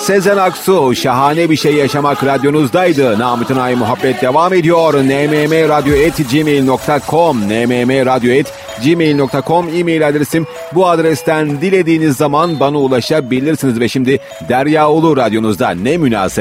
Sezen Aksu, şahane bir şey yaşamak radyonuzdaydı. Namık Ay muhabbet devam ediyor. nmmradyo@gmail.com nmmradyo@gmail.com e-mail adresim. Bu adresten dilediğiniz zaman bana ulaşabilirsiniz. Ve şimdi Derya Ulu radyonuzda, ne münasebet.